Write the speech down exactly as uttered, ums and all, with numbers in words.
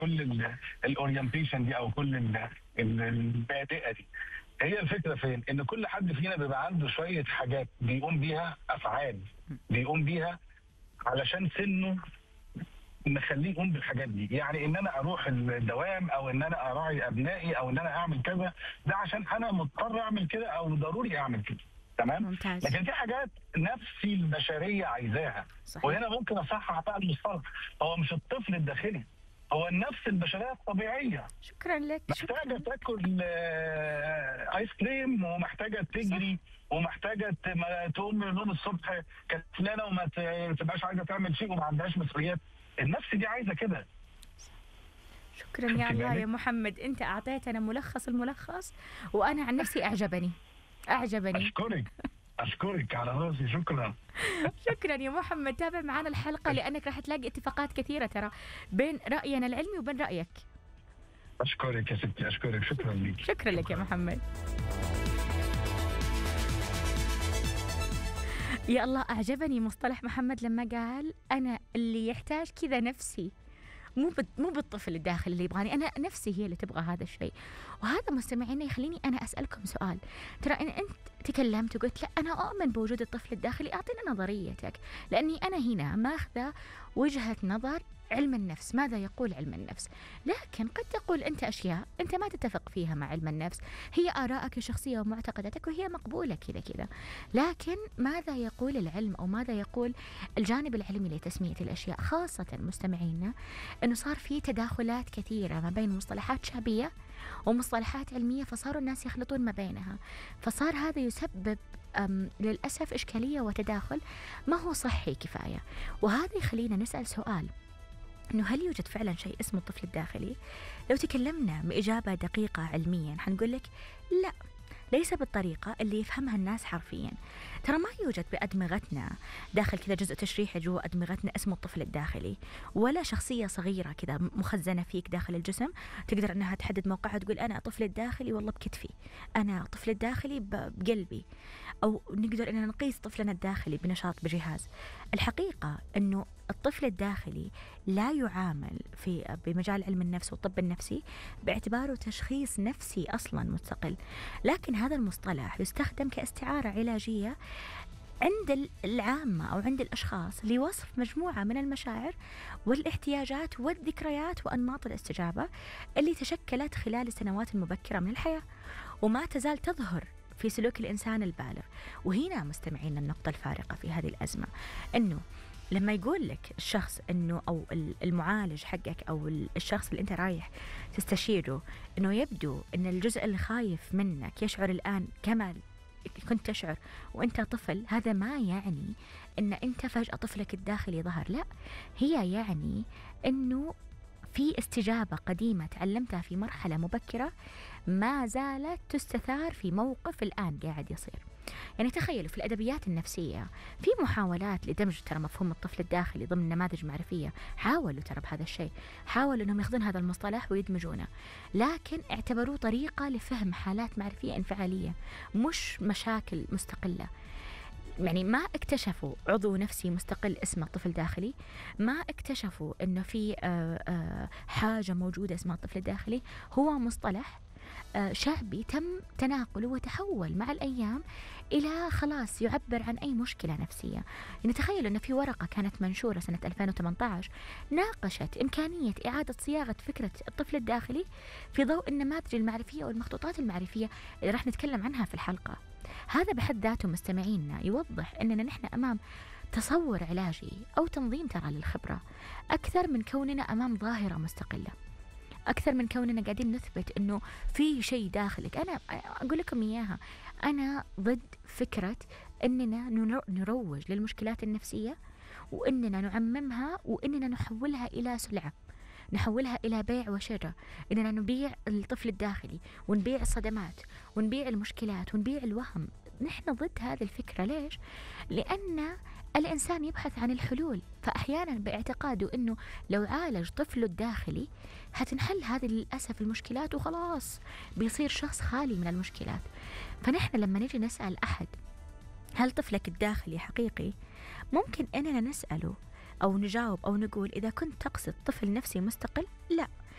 كل الاورينتيشن دي او كل ال- ال- البادئه دي. هي الفكره فين؟ ان كل حد فينا بيبقى عنده شويه حاجات بيقوم بيها، افعال بيقوم بيها علشان سنه نخليه يقوم بالحاجات دي. يعني ان انا اروح الدوام، او ان انا اراعي ابنائي، او ان انا اعمل كذا، ده عشان انا مضطر اعمل كده او ضروري اعمل كده. تمام. ممتاز. لكن في حاجات نفسي البشريه عايزاها. صحيح. وهنا ممكن اصحح بقى المصطلح، هو مش الطفل الداخلي، هو النفس البشريه الطبيعيه شكرا لك. محتاجه شكرا. تاكل آه، ايس كريم، ومحتاجه تجري، ومحتاجه ت- ما تقوم من النوم الصبح كسلانه وما ت- تبقاش عايزه تعمل شيء وما عندهاش مسؤوليات. النفس دي عايزه كده. شكرا يا خدتي الله بالك؟ يا محمد، انت اعطيتنا ملخص الملخص، وانا عن نفسي اعجبني اعجبني. اشكرك اشكرك على راسي، شكرا. شكرا يا محمد، تابع معنا الحلقة لأنك راح تلاقي اتفاقات كثيرة ترى بين رأينا العلمي وبين رأيك. اشكرك يا ستي، اشكرك، شكرا لك. شكرا لك يا محمد. يا الله، أعجبني مصطلح محمد لما قال أنا اللي يحتاج كذا نفسي، مو بت- مو بالطفل الداخلي اللي يبغاني، أنا نفسي هي اللي تبغى هذا الشيء. وهذا مستمعينا يخليني أنا أسألكم سؤال. ترى إن أنت تكلمت وقلت لا أنا أؤمن بوجود الطفل الداخلي، أعطينا نظريتك، لأني أنا هنا ماخذة وجهة نظر علم النفس، ماذا يقول علم النفس. لكن قد تقول أنت أشياء أنت ما تتفق فيها مع علم النفس، هي آرائك الشخصية ومعتقداتك وهي مقبولة كذا كذا، لكن ماذا يقول العلم أو ماذا يقول الجانب العلمي لتسمية الأشياء؟ خاصة مستمعينا أنه صار في تداخلات كثيرة ما بين مصطلحات شعبية ومصطلحات علمية، فصاروا الناس يخلطون ما بينها، فصار هذا يسبب أم للأسف إشكالية وتداخل ما هو صحي كفاية. وهذا يخلينا نسأل سؤال، إنه هل يوجد فعلا شيء اسمه الطفل الداخلي؟ لو تكلمنا بإجابة دقيقة علميا حنقول لك لا، ليس بالطريقة اللي يفهمها الناس حرفيا. ترى ما يوجد بأدمغتنا داخل كذا جزء تشريحي جوا أدمغتنا اسمه الطفل الداخلي، ولا شخصية صغيرة كذا مخزنة فيك داخل الجسم تقدر أنها تحدد موقعها تقول أنا طفل الداخلي والله بكتفي، أنا طفل الداخلي بقلبي، أو نقدر أننا نقيس طفلنا الداخلي بنشاط بجهاز. الحقيقة أنه الطفل الداخلي لا يعامل في بمجال علم النفس والطب النفسي باعتباره تشخيص نفسي أصلا مستقل، لكن هذا المصطلح يستخدم كاستعارة علاجية عند العامة أو عند الأشخاص لوصف مجموعة من المشاعر والاحتياجات والذكريات وأنماط الاستجابة اللي تشكلت خلال السنوات المبكرة من الحياة وما تزال تظهر في سلوك الإنسان البالغ. وهنا مستمعين النقطة الفارقة في هذه الأزمة، أنه لما يقول لك الشخص أنه أو المعالج حقك أو الشخص اللي أنت رايح تستشيره أنه يبدو أن الجزء اللي خايف منك يشعر الآن كما كنت تشعر وأنت طفل، هذا ما يعني أن أنت فجأة طفلك الداخلي ظهر، لا، هي يعني أنه في استجابة قديمة تعلمتها في مرحلة مبكرة ما زالت تستثار في موقف الآن قاعد يصير. يعني تخيلوا في الأدبيات النفسية في محاولات لدمج ترى مفهوم الطفل الداخلي ضمن نماذج معرفية، حاولوا ترى بهذا الشيء، حاولوا أنهم ياخذون هذا المصطلح ويدمجونه، لكن اعتبروه طريقة لفهم حالات معرفية انفعالية مش مشاكل مستقلة. يعني ما اكتشفوا عضو نفسي مستقل اسمه طفل داخلي، ما اكتشفوا انه في آآ آآ حاجة موجودة اسمها الطفل الداخلي، هو مصطلح شعبي تم تناقله وتحول مع الأيام إلى خلاص يعبر عن أي مشكلة نفسية. يعني تخيلوا أن في ورقة كانت منشورة سنة ألفين وثمانية عشر ناقشت إمكانية إعادة صياغة فكرة الطفل الداخلي في ضوء النماذج المعرفية والمخطوطات المعرفية اللي راح نتكلم عنها في الحلقة. هذا بحد ذاته مستمعينا يوضح أننا نحن أمام تصور علاجي أو تنظيم ترى للخبرة أكثر من كوننا أمام ظاهرة مستقلة، أكثر من كوننا قاعدين نثبت أنه في شيء داخلك. أنا أقول لكم إياها، أنا ضد فكرة أننا نروج للمشكلات النفسية وأننا نعممها وأننا نحولها إلى سلعة، نحولها إلى بيع وشراء، إننا نبيع الطفل الداخلي ونبيع الصدمات ونبيع المشكلات ونبيع الوهم. نحن ضد هذه الفكرة. ليش؟ لأن الإنسان يبحث عن الحلول، فأحيانا باعتقاده أنه لو عالج طفله الداخلي هتنحل هذه للأسف المشكلات وخلاص بيصير شخص خالي من المشكلات. فنحن لما نجي نسأل أحد هل طفلك الداخلي حقيقي، ممكن أننا نسأله أو نجاوب أو نقول إذا كنت تقصد طفل نفسي مستقل لا،